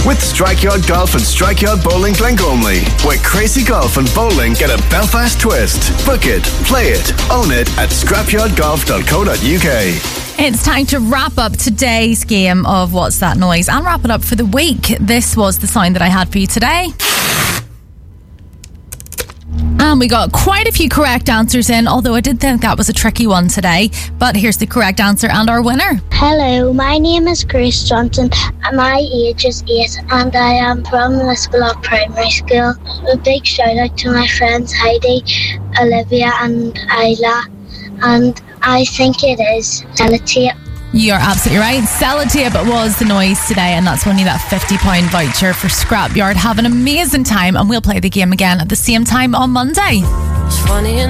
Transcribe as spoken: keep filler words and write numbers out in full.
with Strikeyard Golf and Strikeyard Bowling Glengormley, where crazy golf and bowling get a Belfast twist. Book it, play it, own it at scrapyard golf dot co dot uk. It's time to wrap up today's game of What's That Noise and wrap it up for the week. This was the sound that I had for you today. And we got quite a few correct answers in, although I did think that was a tricky one today. But here's the correct answer and our winner. Hello, my name is Grace Johnson and my age is eight and I am from Lisbolock Primary School. A big shout out to my friends Heidi, Olivia and Isla, and I think it is Sellotape. You're absolutely right. Sellotape was the noise today, and that's winning that fifty pound voucher for Scrapyard. Have an amazing time, and we'll play the game again at the same time on Monday.